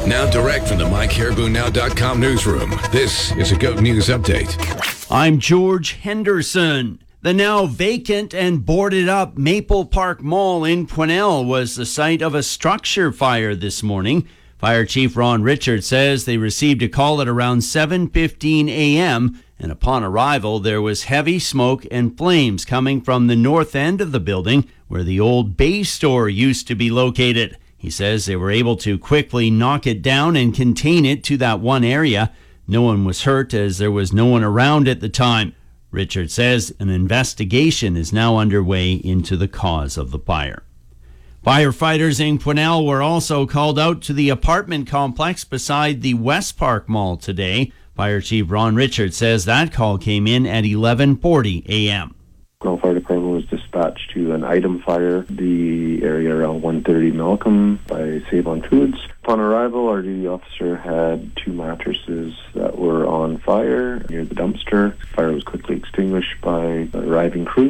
Now direct from the MyCaribouNow.com newsroom, this is a GOAT News Update. I'm George Henderson. The now vacant and boarded up Maple Park Mall in Quesnel was the site of a structure fire this morning. Fire Chief Ron Richards says they received a call at around 7:15 a.m. and upon arrival there was heavy smoke and flames coming from the north end of the building where the old Bay store used to be located. He says they were able to quickly knock it down and contain it to that one area. No one was hurt as there was no one around at the time. Richard says an investigation is now underway into the cause of the fire. Firefighters in Quesnel were also called out to the apartment complex beside the West Park Mall today. Fire Chief Ron Richards says that call came in at 11:40 a.m. Quesnel Fire Department was dispatched to an item fire, the area around 130 Malcolm by Save-On Foods. Upon arrival, our duty officer had 2 mattresses that were on fire near the dumpster. Fire was quickly extinguished by the arriving crew.